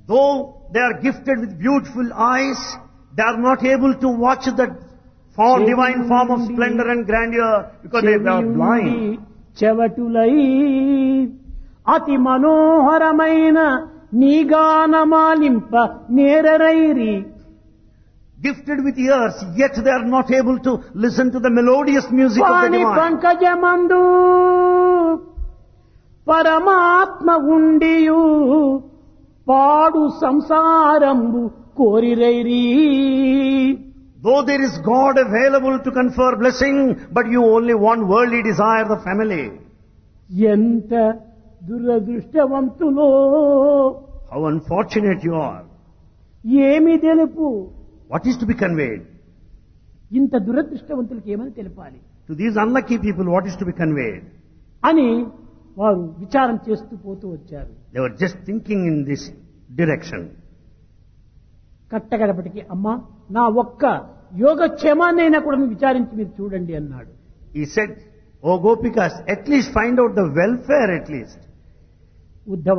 Though they are gifted with beautiful eyes, they are not able to watch the divine form of splendor and grandeur because they are blind. చెవటులై అతి మనోహరమైన నీగానమాలింప నేరరైరి. Gifted with ears, yet they are not able to listen to the melodious music of the Vani divine. పంకజమందు పరమాత్మ ఉండియు పాడు సంసారంబు కోరిరైరి. Though there is God available to confer blessing, but you only want worldly desire, the family. ఎంత దురదృష్టవంతులో, How unfortunate you are. ఏమి తెలుపు. What is to be conveyed? ఇంత దురదృష్టవంతులకి ఏమని తెలపాలి To these unlucky people, what is to be conveyed? అని వారు విచారం చేస్తూ పోతూ వచ్చారు. They were just thinking in this direction. కట్టగడపటికి అమ్మా నా ఒక్క యోగక్షేమాన్నైనా కూడా విచారించి మీరు చూడండి అన్నాడు. He said, "Oh Gopikas, at least find out the welfare at least." Uddhava,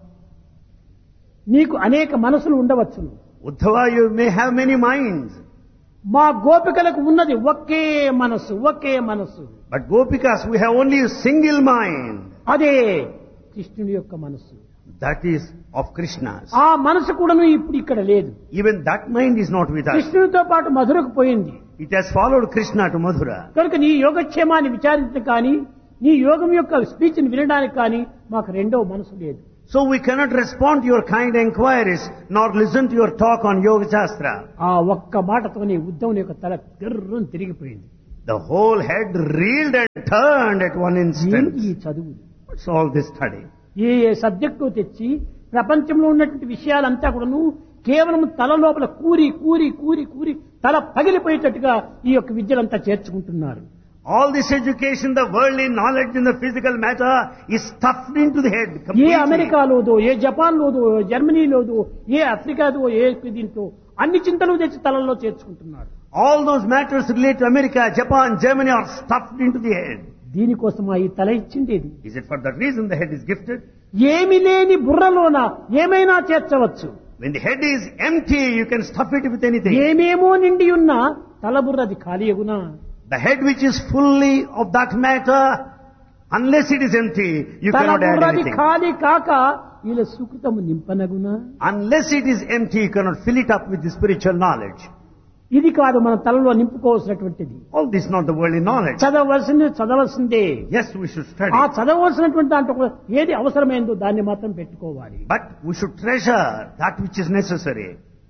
నీకు అనేక మనసులు ఉండవచ్చును. Uddhava, you may have many minds. మా గోపికలకు ఉన్నది ఒకే మనసు, ఒకే మనసు. But Gopikas, we have only a single mind. అదే కృష్ణుని యొక్క మనసు. That is of Krishna's. ఆ మనసు కూడాను ఇప్పుడు ఇక్కడ లేదు. Even that mind is not with us. కృష్ణునితో పాటు మధురకు పోయింది. It has followed Krishna to Mathura. కనుక నీ యోగక్షేమాన్ని విచారించడం కానీ, నీ యోగం యొక్క స్పీచ్ ని వినడానికి కానీ మాకు రెండో మనసు లేదు. So we cannot respond to your kind enquiries, nor listen to your talk on Yoga Shastra. ఆ ఒక్క మాటతోనే ఉద్ధవుని యొక్క తల గర్రం తిరిగిపోయింది. The whole head reeled and turned at one instant. ఏంటి ఈ చదువు? What's all this study? A subject తెచ్చి ప్రపంచంలో ఉన్నటువంటి విషయాలంతా కూడాను కేవలం తల లోపల కూరి కూరి కూరి కూరి తల పగిలిపోయేటట్టుగా ఈ యొక్క విద్యలంతా చేర్చుకుంటున్నారు. All this education, the worldly knowledge in the physical matter is stuffed into the head A completely. అమెరికాలోదో, ఏ జపాన్లోదో, జర్మనీలోదో, ఏ ఆఫ్రికాదో, ఏ దీంతో అన్ని చింతలు తెచ్చి తలల్లో చేర్చుకుంటున్నారు. All those matters related to America, Japan, Germany are stuffed into the head. దీనికోసం ఈ తల ఇచ్చిండేది. Is it for that reason the head is gifted? ఏమి లేని బుర్రలోన ఏమైనా చేర్చవచ్చు. When the head is empty, you can stuff it with anything. ఏమేమో నిండి ఉన్నా తల బుర్రది ఖాళీయగునా. The head which is fully of that matter, unless it is empty, you తల cannot add బుర్రది anything. ఖాళీ కాక ఇలా సుకృతము నింపనగునా. Unless it is empty, you cannot fill it up with the spiritual knowledge. ఇది కాదు మన తలలో నింపుకోవాల్సినటువంటిది. All this is not the worldly knowledge. చదవలసిందే. Yes, we should study. ఆ చదవలసినటువంటి దాంట్లో ఏది అవసరమైందో దాన్ని మాత్రం పెట్టుకోవాలి. But we should treasure that which is necessary.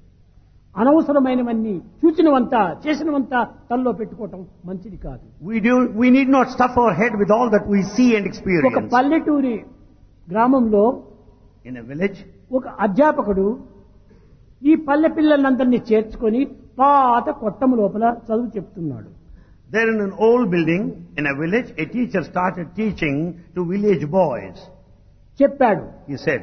అనవసరమైనవన్నీ చూచినవంతా చేసినవంతా తలలో పెట్టుకోవటం మంచిది కాదు. We need not stuff our head with all that we see and ఒక experience. పల్లెటూరి గ్రామంలో In a village, ఒక అధ్యాపకుడు ఈ పల్లె పిల్లలందరినీ చేర్చుకొని పాత కొట్టము లోపల చదువు చెప్తున్నాడు. there in an old building, in a village, a teacher started teaching to village boys. చెప్పాడు. He said,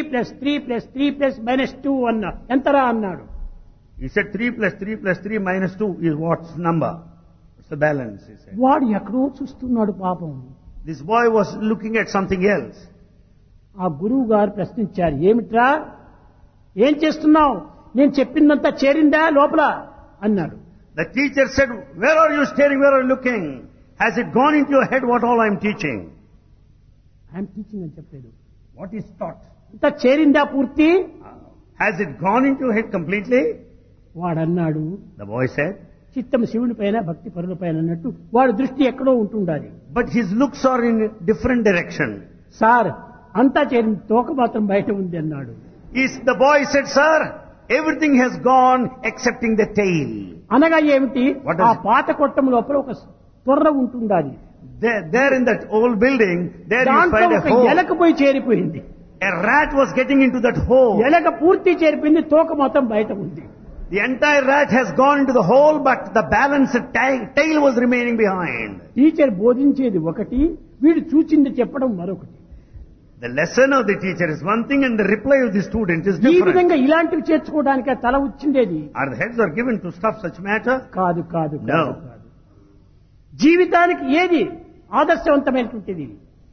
3+3+3+-2 అన్నా ఎంతరా అన్నాడు. He said 3+3+3 - 2 is what's number? What's the balance? He said. వాడు ఎక్కడో చూస్తున్నాడు పాపం. This boy was looking at something else. ఆ గురువు గారు ప్రశ్నించారు, ఏమిట్రా ఏం చేస్తున్నావు, నేను చెప్పిందంతా చేరిందా లోపల అన్నాడు. The teacher said, "Where are you staring? Where are you looking? Has it gone into your head what all I am teaching?" I'm teaching అని చెప్పలేదు. What is taught? అంతా చేరిందా పూర్తి? Has it gone into your head completely? వాడన్నాడు, The boy said. చిత్తం శివుని పైన భక్తి పరుల పైన అన్నట్టు వాడి దృష్టి ఎక్కడో ఉంటుండాలి. But his looks are in different direction. Sir అంతా చేరింది, తోక మాత్రం బయట ఉంది అన్నాడు. The boy said, "Sir, everything has gone excepting the tail." అనగా ఏమిటి? What does ఆ it- పాత కొట్టం లోపల ఒక తొర్ర ఉంటుండాలి. There in that old building, there you దాంట్లో find a ఒక hole. ఎలక పోయి చేరిపోయింది. A rat was getting into that hole. ఎలక పూర్తి చేరిపోయింది, తోక మాత్రం బయట ఉంది. The entire rat has gone into the hole, but the balanced tail was remaining behind. Teacher బోధించేది ఒకటి, వీడు చూచింది చెప్పడం మరొకటి. The lesson of the teacher is one thing and the reply of the student is ఈ different. విధంగా ఇలాంటివి చేర్చుకోవడానికి ఆ తల వచ్చిండేది Our heads are given to stuff such matter? కాదు. కాదు No. కాదు. జీవితానికి ఏది ఆదర్శవంతమైనటువంటిది?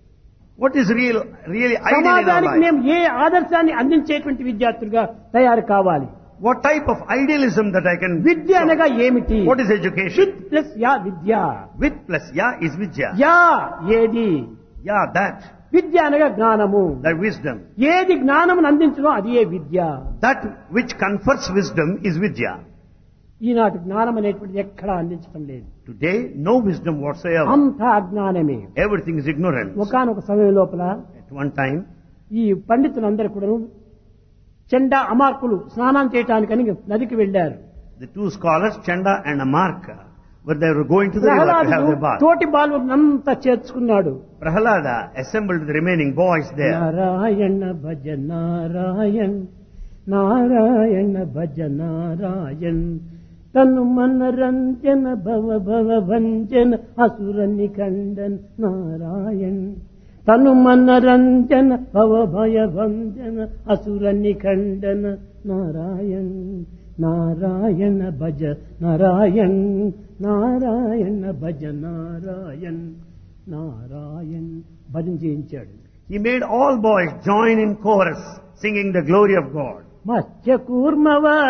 What is really ideal in our సమాజానికి life? మేము ఏ ఆదర్శాన్ని అందించేటువంటి విద్యార్థులుగా తయారు కావాలి? What type of idealism that I can Vidya show? అనగా ఏమిటి? What is education? With plus yeah Vidya. With plus ya is vidya. Yeah ఏది? Ya, that. విద్య అనగా జ్ఞానము. That wisdom. ఏది జ్ఞానమును అందించడో అది ఏ విద్య. That which confers wisdom is vidya. ఈనాటి జ్ఞానం అనేటువంటిది ఎక్కడా అందించడం లేదు. Today, no wisdom whatsoever. అంతా అజ్ఞానమే. Everything is ignorance. ఒకానొక సమయం లోపల At one time, ఈ పండితులందరూ కూడా చెండా అమార్కులు స్నానం చేయటానికని నదికి వెళ్లారు. the two scholars, Chanda and Amarka, when they were going to the river to have ప్రహ్లాదుడు their bath. తోటి బాలునంతా చేర్చుకున్నాడు. Prahalada assembled the remaining boys there. Narayana భజ నారాయణ నారాయణ భజ నారాయణ తను మనరంజన భవ భవ భంజన అసుర నిఖండన నారాయణ తను మనరంజన భవ భయ భంజన అసుర నిఖండన నారాయణ నారాయణ భజ నారాయణ నారాయణ భజ నారాయణ నారాయణ భజన చేయించాడు. He made all boys join in chorus singing the glory of God. మత్స్య కూర్మ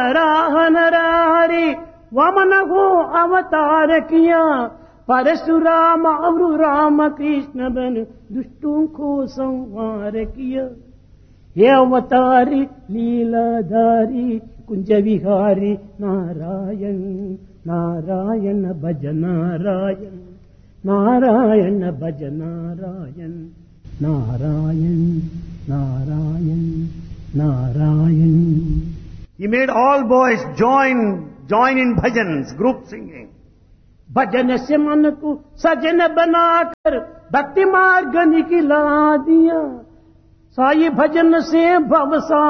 వరాహనరారి వమనహో అవతార కియా పరశురామ అవరు రామ కృష్ణ బను దుష్టోं को संहार किया हे अवतारी लीलाधारी कुंज विहारी नारायण नारायण भज नारायण नारायण भज Narayan Narayan Narayan Narayan. He made all boys join in bhajans, group singing. भजन से मन को सजन बनाकर भक्ति मार्ग निकला दिया साई भजन से भवसा